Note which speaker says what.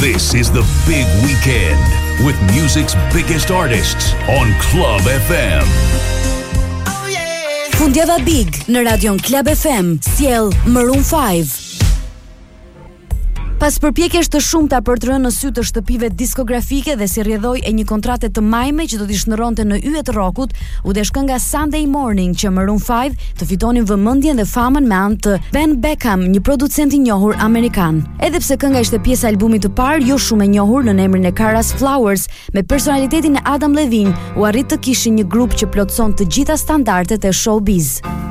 Speaker 1: This is the big weekend with music's biggest artists on Club FM.
Speaker 2: Fundjava Big në Radion Club FM sjell Maroon 5. Pas përpjekjesh të shumta për të rënë në sy të shtëpive diskografike dhe si rrjedhoj e një kontrate të majme që do t'i shndërronte në yjet e rockut, u desh kënga Sunday Morning që Maroon 5 të fitonin vëmendjen dhe famën me anë të Ben Beckham, një producent i njohur amerikan. Edhe pse kënga ishte pjesë e albumit të parë, jo shumë e njohur në emrin e Kara's Flowers, me personalitetin e Adam Levine, u arrit të kishin një grup që plotson të gjitha standardet e showbiz.